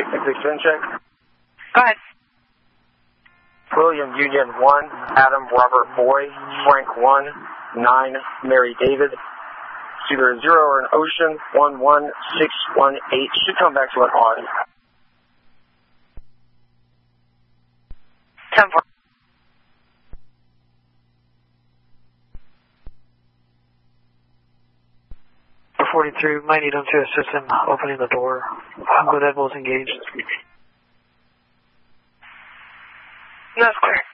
Exit spin check. Go ahead. William Union 1, Adam Robert Boy, Frank 1, 9 Mary David. It's either a 0 or an ocean, 11618. Should come back to an odd. 10-4. For 43, might need him to assist in opening the door. Go ahead, both engaged. That's clear.